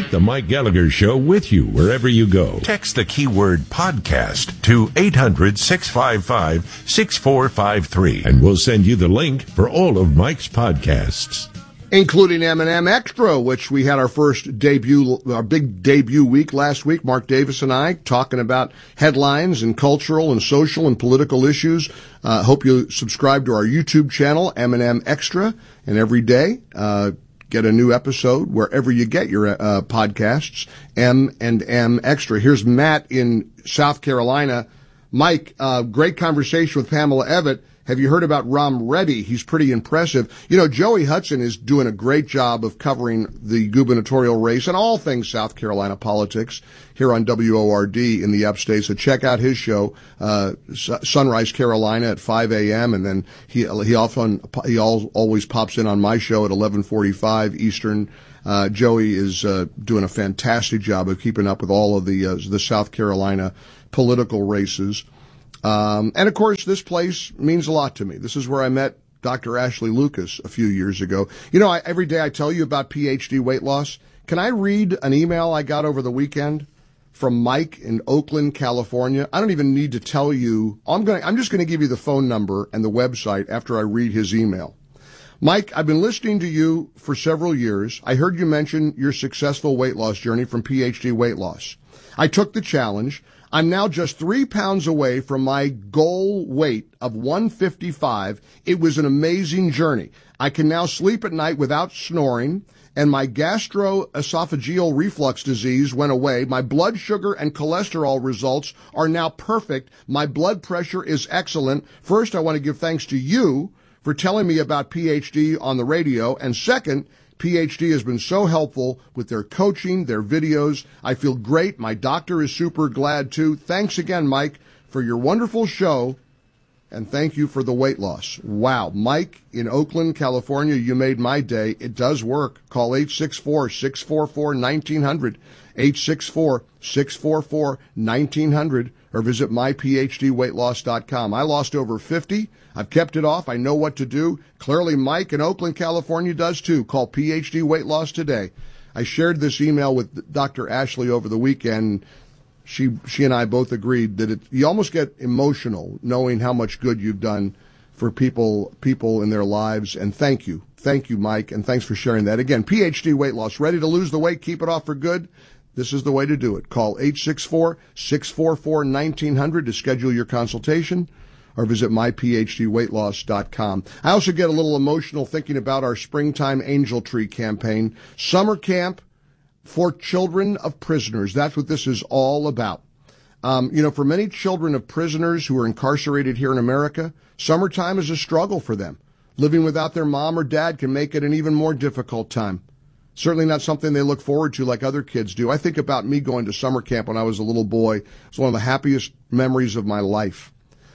Take the Mike Gallagher Show with you wherever you go. Text the keyword podcast to 800-655-6453 and we'll send you the link for all of Mike's podcasts, including M&M Extra, which we had our big debut week last week. Mark Davis and I talking about headlines and cultural and social and political issues. Hope you subscribe to our YouTube channel, M&M Extra, and every day get a new episode wherever you get your podcasts, M&M Extra. Here's Matt in South Carolina. Mike, great conversation with Pamela Evett. Have you heard about Ram Reddy? He's pretty impressive. You know, Joey Hudson is doing a great job of covering the gubernatorial race and all things South Carolina politics here on WORD in the upstate. So check out his show, Sunrise Carolina at 5 a.m. And then he always pops in on my show at 11:45 Eastern. Joey is doing a fantastic job of keeping up with all of the South Carolina political races. And of course, this place means a lot to me. This is where I met Dr. Ashley Lucas a few years ago. You know, every day I tell you about PhD weight loss. Can I read an email I got over the weekend from Mike in Oakland, California? I don't even need to tell you. I'm just going to give you the phone number and the website after I read his email. Mike, I've been listening to you for several years. I heard you mention your successful weight loss journey from PhD weight loss. I took the challenge. I'm now just 3 pounds away from my goal weight of 155. It was an amazing journey. I can now sleep at night without snoring, and my gastroesophageal reflux disease went away. My blood sugar and cholesterol results are now perfect. My blood pressure is excellent. First, I want to give thanks to you for telling me about PhD on the radio, and second, PhD has been so helpful with their coaching, their videos. I feel great. My doctor is super glad too. Thanks again, Mike, for your wonderful show, and thank you for the weight loss. Wow. Mike in Oakland, California, you made my day. It does work. Call 864-644-1900, 864-644-1900, or visit myphdweightloss.com. I lost over 50. I've kept it off. I know what to do. Clearly, Mike in Oakland, California does too. Call PhD Weight Loss today. I shared this email with Dr. Ashley over the weekend. She and I both agreed that you almost get emotional knowing how much good you've done for people in their lives. And thank you. Thank you, Mike, and thanks for sharing that. Again, PhD Weight Loss. Ready to lose the weight, keep it off for good? This is the way to do it. Call 864-644-1900 to schedule your consultation, or visit myphdweightloss.com. I also get a little emotional thinking about our Springtime Angel Tree campaign. Summer camp for children of prisoners. That's what this is all about. For many children of prisoners who are incarcerated here in America, summertime is a struggle for them. Living without their mom or dad can make it an even more difficult time. Certainly not something they look forward to like other kids do. I think about me going to summer camp when I was a little boy. It's one of the happiest memories of my life.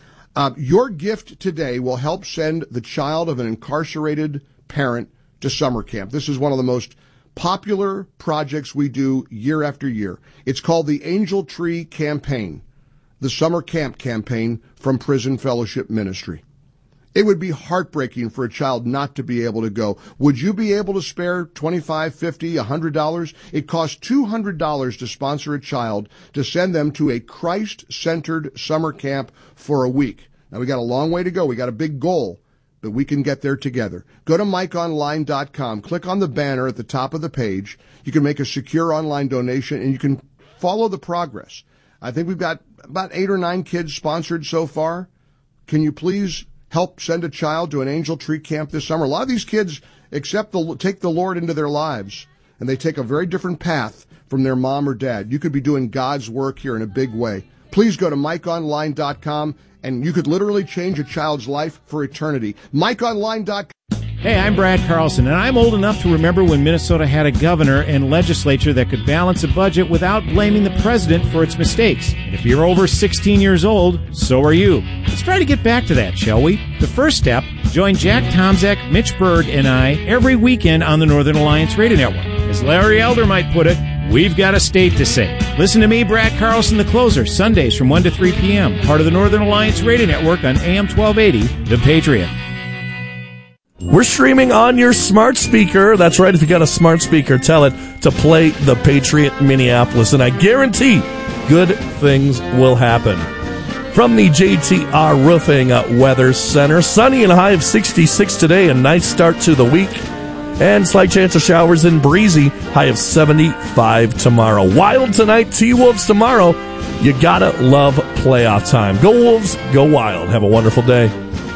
Your gift today will help send the child of an incarcerated parent to summer camp. This is one of the most popular projects we do year after year. It's called the Angel Tree Campaign, the summer camp campaign from Prison Fellowship Ministry. It would be heartbreaking for a child not to be able to go. Would you be able to spare $25, $50, $100? It costs $200 to sponsor a child to send them to a Christ-centered summer camp for a week. Now, we got a long way to go. We got a big goal, but we can get there together. Go to MikeOnline.com. Click on the banner at the top of the page. You can make a secure online donation, and you can follow the progress. I think we've got about 8 or 9 kids sponsored so far. Can you please help send a child to an Angel Tree camp this summer? A lot of these kids take the Lord into their lives, and they take a very different path from their mom or dad. You could be doing God's work here in a big way. Please go to MikeOnline.com, and you could literally change a child's life for eternity. MikeOnline.com. Hey, I'm Brad Carlson, and I'm old enough to remember when Minnesota had a governor and legislature that could balance a budget without blaming the president for its mistakes. And if you're over 16 years old, so are you. Let's try to get back to that, shall we? The first step, join Jack Tomczak, Mitch Berg, and I every weekend on the Northern Alliance Radio Network. As Larry Elder might put it, we've got a state to save. Listen to me, Brad Carlson, the closer, Sundays from 1 to 3 p.m., part of the Northern Alliance Radio Network on AM 1280, The Patriot. We're streaming on your smart speaker. That's right, if you got a smart speaker, tell it to play the Patriot Minneapolis, and I guarantee good things will happen. From the JTR Roofing Weather Center, sunny and a high of 66 today, a nice start to the week. And slight chance of showers and breezy, high of 75 tomorrow. Wild tonight, T-Wolves tomorrow. You gotta love playoff time. Go Wolves, go Wild. Have a wonderful day.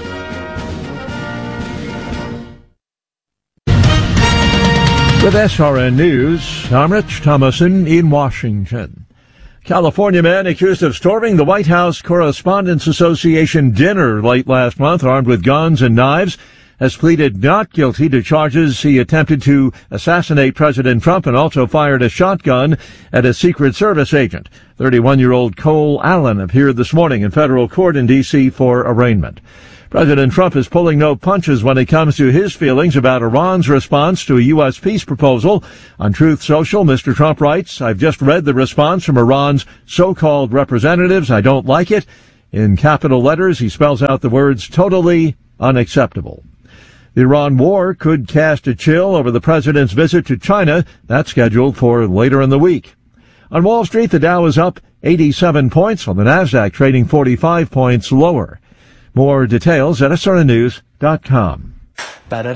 With SRN News, I'm Rich Thomason in Washington. California man accused of storming the White House Correspondents Association dinner late last month, armed with guns and knives, has pleaded not guilty to charges he attempted to assassinate President Trump and also fired a shotgun at a Secret Service agent. 31-year-old Cole Allen appeared this morning in federal court in D.C. for arraignment. President Trump is pulling no punches when it comes to his feelings about Iran's response to a U.S. peace proposal. On Truth Social, Mr. Trump writes, "I've just read the response from Iran's so-called representatives. I don't like it." In capital letters, he spells out the words, "totally unacceptable." The Iran war could cast a chill over the president's visit to China. That's scheduled for later in the week. On Wall Street, the Dow is up 87 points, while the Nasdaq trading 45 points lower. More details at srnnews.com.